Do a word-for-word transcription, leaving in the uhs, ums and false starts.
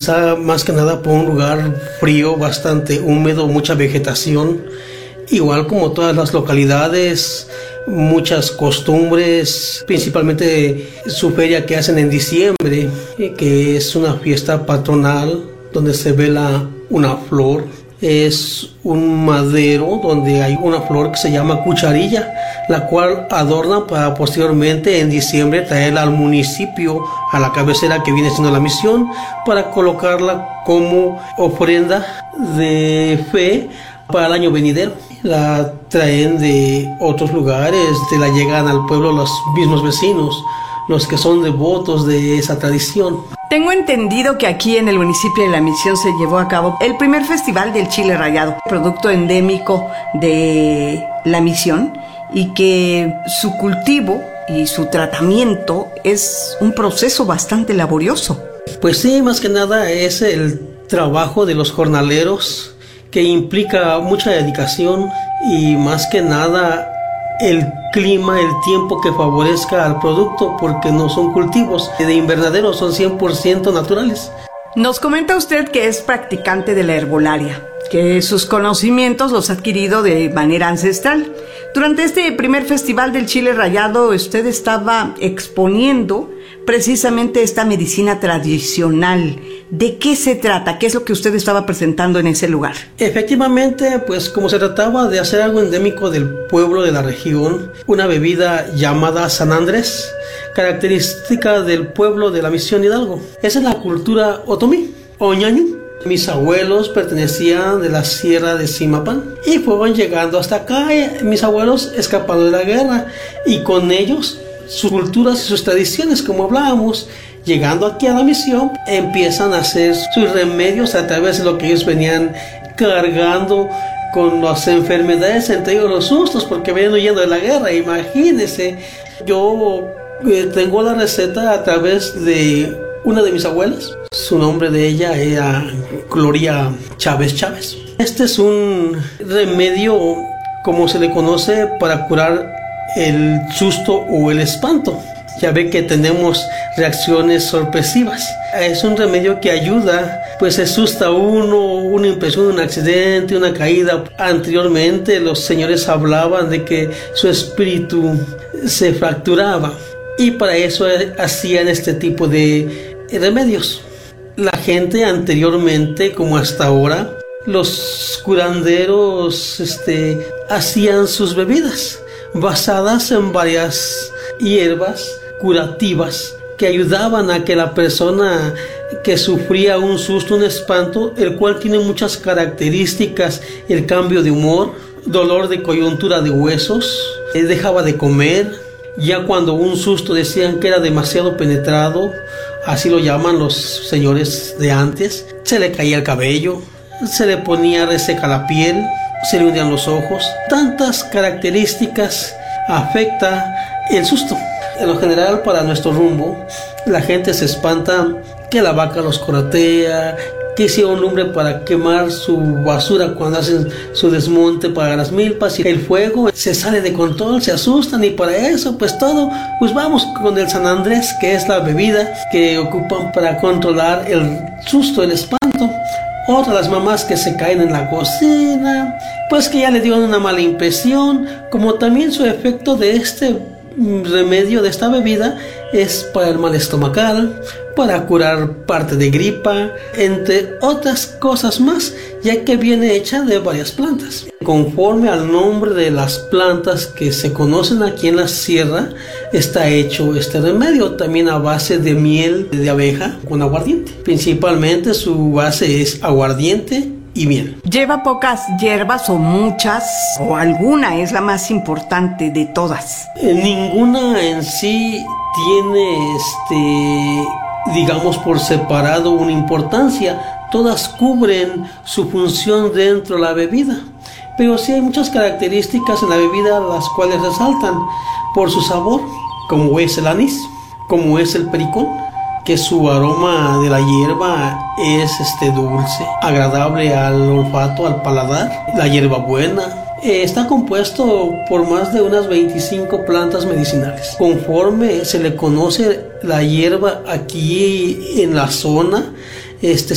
Está más que nada por un lugar frío, bastante húmedo, mucha vegetación. Igual como todas las localidades, muchas costumbres, principalmente su feria que hacen en diciembre, que es una fiesta patronal donde se vela una flor. Es un madero donde hay una flor que se llama cucharilla, la cual adornan para posteriormente en diciembre traerla al municipio, a la cabecera que viene siendo la misión, para colocarla como ofrenda de fe para el año venidero. La traen de otros lugares, se la llegan al pueblo los mismos vecinos, los que son devotos de esa tradición. Tengo entendido que aquí en el municipio de La Misión se llevó a cabo el primer festival del chile rallado, producto endémico de La Misión, y que su cultivo y su tratamiento es un proceso bastante laborioso. Pues sí, más que nada es el trabajo de los jornaleros, que implica mucha dedicación y más que nada el clima, el tiempo que favorezca al producto, porque no son cultivos de invernadero, son cien por ciento naturales. Nos comenta usted que es practicante de la herbolaria, que sus conocimientos los ha adquirido de manera ancestral. Durante este primer festival del chile rallado, usted estaba exponiendo precisamente esta medicina tradicional. ¿De qué se trata? ¿Qué es lo que usted estaba presentando en ese lugar? Efectivamente, pues como se trataba de hacer algo endémico del pueblo, de la región, una bebida llamada San Andrés, característica del pueblo de la Misión Hidalgo. Esa es la cultura otomí o ñañú. Mis abuelos pertenecían de la sierra de Zimapán y fueron llegando hasta acá. Mis abuelos escapando de la guerra y con ellos sus culturas y sus tradiciones, como hablábamos. Llegando aquí a la misión, empiezan a hacer sus remedios a través de lo que ellos venían cargando con las enfermedades, entre ellos los sustos, porque venían huyendo de la guerra. Imagínense, yo eh, tengo la receta a través de una de mis abuelas. Su nombre de ella era Gloria Chávez Chávez. Este es un remedio, como se le conoce, para curar el susto o el espanto. Ya ve que tenemos reacciones sorpresivas. Es un remedio que ayuda, pues se asusta a uno, una impresión de un accidente, una caída. Anteriormente los señores hablaban de que su espíritu se fracturaba y para eso hacían este tipo de remedios. La gente anteriormente, como hasta ahora, los curanderos este, hacían sus bebidas basadas en varias hierbas curativas que ayudaban a que la persona que sufría un susto, un espanto, el cual tiene muchas características: el cambio de humor, dolor de coyuntura de huesos, eh, dejaba de comer, ya cuando un susto decían que era demasiado penetrado, así lo llaman los señores de antes, se le caía el cabello, se le ponía reseca la piel, se le hundían los ojos. Tantas características afecta el susto. En lo general, para nuestro rumbo, la gente se espanta que la vaca los corretea, que hicieron lumbre para quemar su basura cuando hacen su desmonte para las milpas, y el fuego se sale de control, se asustan, y para eso pues todo, pues vamos con el San Andrés, que es la bebida que ocupan para controlar el susto, el espanto. Otras las mamás que se caen en la cocina, pues que ya le dieron una mala impresión, como también su efecto de este remedio, de esta bebida, es para el mal estomacal, para curar parte de gripa, entre otras cosas más, ya que viene hecha de varias plantas. Conforme al nombre de las plantas que se conocen aquí en la sierra, está hecho este remedio, también a base de miel de abeja con aguardiente. Principalmente su base es aguardiente y miel. ¿Lleva pocas hierbas o muchas, o alguna es la más importante de todas? Eh, ninguna en sí tiene, este, digamos, por separado una importancia. Todas cubren su función dentro de la bebida, pero sí hay muchas características en la bebida las cuales resaltan por su sabor, como es el anís, como es el pericón, que su aroma de la hierba es este dulce, agradable al olfato, al paladar. La hierbabuena eh, está compuesto por más de unas veinticinco plantas medicinales. Conforme se le conoce la hierba aquí en la zona, este